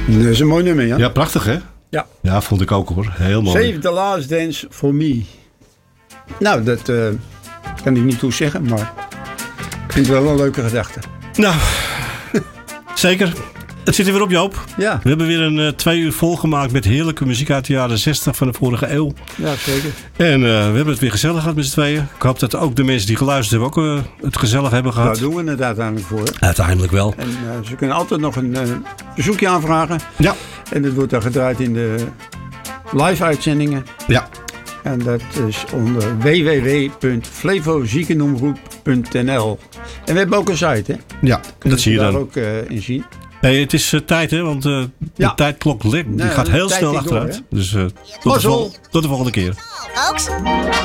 Dat is een mooi nummer, ja. Ja, prachtig hè? Ja. Ja, vond ik ook hoor. Heel mooi. Save the Last Dance for Me. Nou, dat kan ik niet toe zeggen, maar ik vind het wel een leuke gedachte. Nou, zeker. Het zit er weer op, Joop. Ja. We hebben weer een 2 uur volgemaakt met heerlijke muziek uit de jaren 60 van de vorige eeuw. Ja, zeker. En we hebben het weer gezellig gehad met z'n tweeën. Ik hoop dat ook de mensen die geluisterd hebben ook het gezellig hebben gehad. Daar doen we het uiteindelijk voor. Uiteindelijk wel. En ze kunnen altijd nog een verzoekje aanvragen. Ja. En dat wordt dan gedraaid in de live-uitzendingen. Ja. En dat is onder www.flevoziekenomroep.nl. En we hebben ook een site, hè? Ja, dat zie je daar dan. ook in zien. Hey, het is tijd, hè? Want de tijdklok die gaat heel snel achteruit. Door, dus tot de volgende keer. Folks.